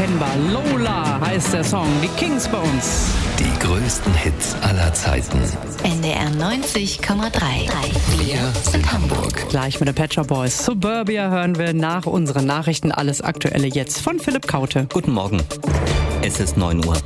unverkennbar. Lola heißt der Song. Die Kings bei uns. Die größten Hits aller Zeiten. NDR 90,3. Wir sind Hamburg. Gleich mit den Pet Shop Boys. Suburbia hören wir nach unseren Nachrichten. Alles Aktuelle jetzt von Philipp Kaute. Guten Morgen. Es ist 9 Uhr.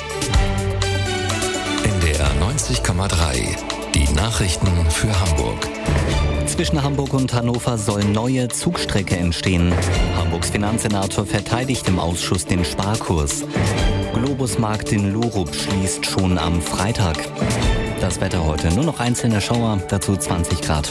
NDR 90,3. Die Nachrichten für Hamburg. Zwischen Hamburg und Hannover soll neue Zugstrecke entstehen. Hamburgs Finanzsenator verteidigt im Ausschuss den Sparkurs. Globusmarkt in Lurup schließt schon am Freitag. Das Wetter heute, nur noch einzelne Schauer, dazu 20 Grad.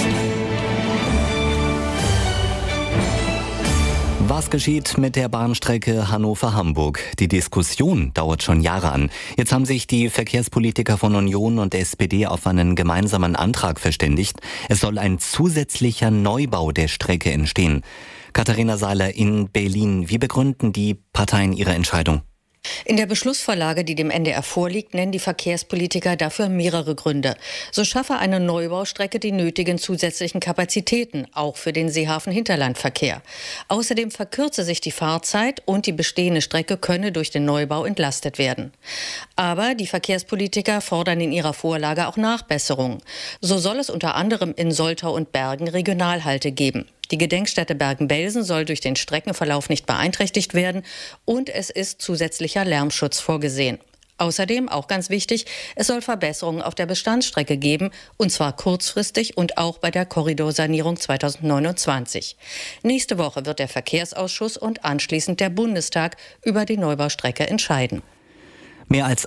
Was geschieht mit der Bahnstrecke Hannover-Hamburg? Die Diskussion dauert schon Jahre an. Jetzt haben sich die Verkehrspolitiker von Union und SPD auf einen gemeinsamen Antrag verständigt. Es soll ein zusätzlicher Neubau der Strecke entstehen. Katharina Seiler in Berlin. Wie begründen die Parteien ihre Entscheidung? In der Beschlussvorlage, die dem NDR vorliegt, nennen die Verkehrspolitiker dafür mehrere Gründe. So schaffe eine Neubaustrecke die nötigen zusätzlichen Kapazitäten, auch für den Seehafen-Hinterlandverkehr. Außerdem verkürze sich die Fahrzeit und die bestehende Strecke könne durch den Neubau entlastet werden. Aber die Verkehrspolitiker fordern in ihrer Vorlage auch Nachbesserungen. So soll es unter anderem in Soltau und Bergen Regionalhalte geben. Die Gedenkstätte Bergen-Belsen soll durch den Streckenverlauf nicht beeinträchtigt werden und es ist zusätzlicher Lärmschutz vorgesehen. Außerdem, auch ganz wichtig, es soll Verbesserungen auf der Bestandsstrecke geben, und zwar kurzfristig und auch bei der Korridorsanierung 2029. Nächste Woche wird der Verkehrsausschuss und anschließend der Bundestag über die Neubaustrecke entscheiden. Mehr als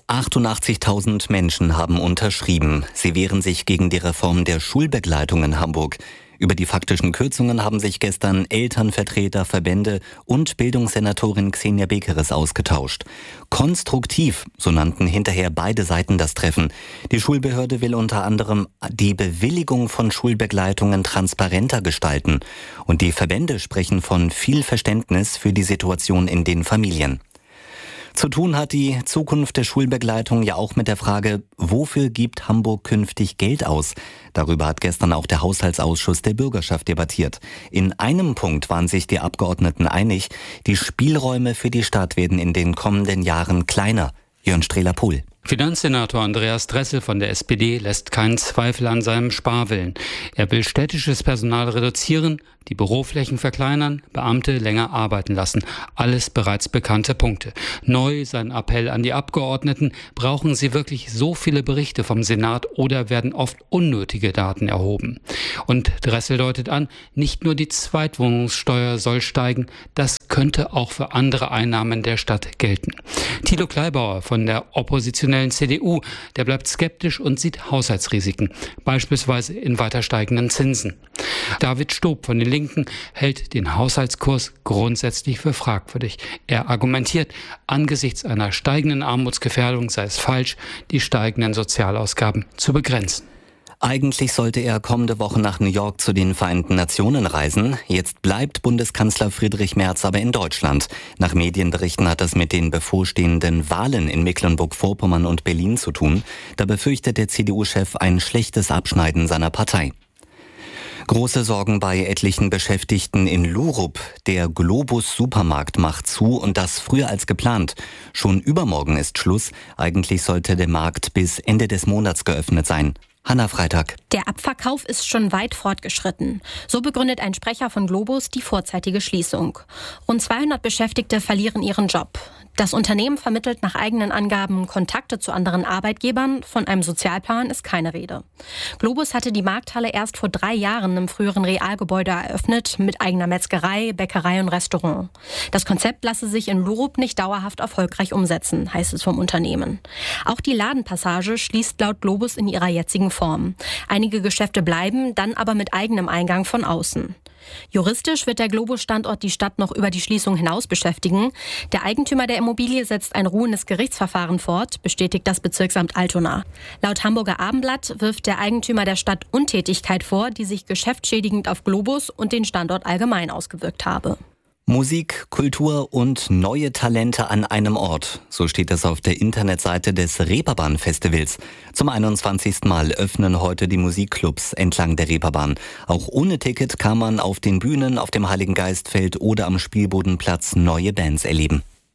88.000 Menschen haben unterschrieben. Sie wehren sich gegen die Reform der Schulbegleitung in Hamburg. Über die faktischen Kürzungen haben sich gestern Elternvertreter, Verbände und Bildungssenatorin Xenia Bekeres ausgetauscht. Konstruktiv, so nannten hinterher beide Seiten das Treffen. Die Schulbehörde will unter anderem die Bewilligung von Schulbegleitungen transparenter gestalten. Und die Verbände sprechen von viel Verständnis für die Situation in den Familien. Zu tun hat die Zukunft der Schulbegleitung ja auch mit der Frage, wofür gibt Hamburg künftig Geld aus? Darüber hat gestern auch der Haushaltsausschuss der Bürgerschaft debattiert. In einem Punkt waren sich die Abgeordneten einig, die Spielräume für die Stadt werden in den kommenden Jahren kleiner. Jörn Strehler-Pohl. Finanzsenator Andreas Dressel von der SPD lässt keinen Zweifel an seinem Sparwillen. Er will städtisches Personal reduzieren, die Büroflächen verkleinern, Beamte länger arbeiten lassen. Alles bereits bekannte Punkte. Neu sein Appell an die Abgeordneten: Brauchen sie wirklich so viele Berichte vom Senat oder werden oft unnötige Daten erhoben? Und Dressel deutet an, nicht nur die Zweitwohnungssteuer soll steigen, das könnte auch für andere Einnahmen der Stadt gelten. Thilo Kleibauer von der oppositionellen CDU, der bleibt skeptisch und sieht Haushaltsrisiken, beispielsweise in weiter steigenden Zinsen. David Stob von den Linken hält den Haushaltskurs grundsätzlich für fragwürdig. Er argumentiert, angesichts einer steigenden Armutsgefährdung sei es falsch, die steigenden Sozialausgaben zu begrenzen. Eigentlich sollte er kommende Woche nach New York zu den Vereinten Nationen reisen. Jetzt bleibt Bundeskanzler Friedrich Merz aber in Deutschland. Nach Medienberichten hat das mit den bevorstehenden Wahlen in Mecklenburg-Vorpommern und Berlin zu tun. Da befürchtet der CDU-Chef ein schlechtes Abschneiden seiner Partei. Große Sorgen bei etlichen Beschäftigten in Lurup. Der Globus-Supermarkt macht zu und das früher als geplant. Schon übermorgen ist Schluss. Eigentlich sollte der Markt bis Ende des Monats geöffnet sein. Hanna Freitag. Der Abverkauf ist schon weit fortgeschritten. So begründet ein Sprecher von Globus die vorzeitige Schließung. Rund 200 Beschäftigte verlieren ihren Job. Das Unternehmen vermittelt nach eigenen Angaben Kontakte zu anderen Arbeitgebern. Von einem Sozialplan ist keine Rede. Globus hatte die Markthalle erst vor 3 Jahren im früheren Realgebäude eröffnet, mit eigener Metzgerei, Bäckerei und Restaurant. Das Konzept lasse sich in Lurup nicht dauerhaft erfolgreich umsetzen, heißt es vom Unternehmen. Auch die Ladenpassage schließt laut Globus in ihrer jetzigen Form. Einige Geschäfte bleiben, dann aber mit eigenem Eingang von außen. Juristisch wird der Globus-Standort die Stadt noch über die Schließung hinaus beschäftigen. Der Eigentümer der Immobilie setzt ein ruhendes Gerichtsverfahren fort, bestätigt das Bezirksamt Altona. Laut Hamburger Abendblatt wirft der Eigentümer der Stadt Untätigkeit vor, die sich geschäftsschädigend auf Globus und den Standort allgemein ausgewirkt habe. Musik, Kultur und neue Talente an einem Ort. So steht es auf der Internetseite des Reeperbahn-Festivals. Zum 21. Mal öffnen heute die Musikclubs entlang der Reeperbahn. Auch ohne Ticket kann man auf den Bühnen, auf dem Heiligengeistfeld oder am Spielbodenplatz neue Bands erleben.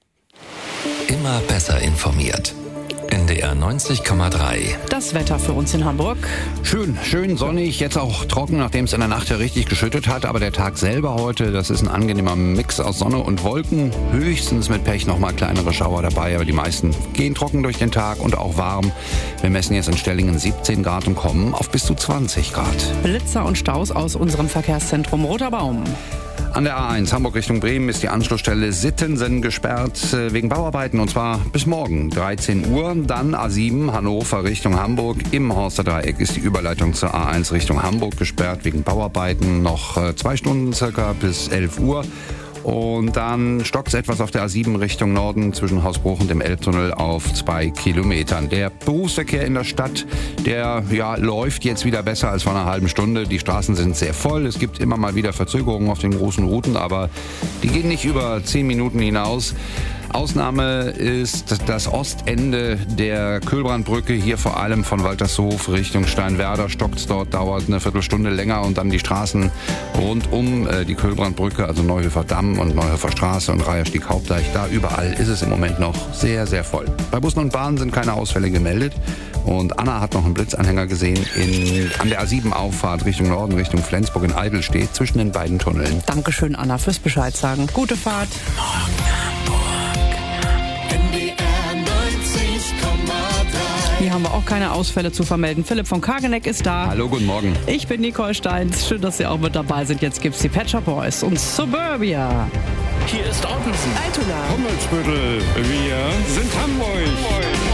Immer besser informiert. NDR 90,3. Das Wetter für uns in Hamburg. Schön sonnig, jetzt auch trocken, nachdem es in der Nacht ja richtig geschüttet hat. Aber der Tag selber heute, das ist ein angenehmer Mix aus Sonne und Wolken. Höchstens mit Pech nochmal kleinere Schauer dabei, aber die meisten gehen trocken durch den Tag und auch warm. Wir messen jetzt in Stellingen 17 Grad und kommen auf bis zu 20 Grad. Blitzer und Staus aus unserem Verkehrszentrum Roter Baum. An der A1 Hamburg Richtung Bremen ist die Anschlussstelle Sittensen gesperrt wegen Bauarbeiten und zwar bis morgen 13 Uhr. Dann A7 Hannover Richtung Hamburg. Im Horster Dreieck ist die Überleitung zur A1 Richtung Hamburg gesperrt wegen Bauarbeiten. Noch 2 Stunden circa bis 11 Uhr. Und dann stockt es etwas auf der A7 Richtung Norden zwischen Hausbruch und dem Elbtunnel auf 2 Kilometern. Der Berufsverkehr in der Stadt, der läuft jetzt wieder besser als vor einer halben Stunde. Die Straßen sind sehr voll. Es gibt immer mal wieder Verzögerungen auf den großen Routen, aber die gehen nicht über 10 Minuten hinaus. Ausnahme ist das Ostende der Kühlbrandbrücke, hier vor allem von Waltershof Richtung Steinwerder. Stockt's dort, dauert eine Viertelstunde länger und dann die Straßen rund um die Kühlbrandbrücke, also Neuhöfer Damm und Neuhöfer Straße und Reiherstieg Hauptdeich. Da überall ist es im Moment noch sehr, sehr voll. Bei Bussen und Bahnen sind keine Ausfälle gemeldet. Und Anna hat noch einen Blitzanhänger gesehen an der A7-Auffahrt Richtung Norden, Richtung Flensburg in Eidelstedt, zwischen den beiden Tunneln. Dankeschön, Anna, fürs Bescheid sagen. Gute Fahrt. Hier haben wir auch keine Ausfälle zu vermelden. Philipp von Kageneck ist da. Hallo, guten Morgen. Ich bin Nicole Steins. Schön, dass Sie auch mit dabei sind. Jetzt gibt's die Pet Shop Boys und Suburbia. Hier ist Ottensen. Altona. Hummelsbüttel. Wir sind Hamburg.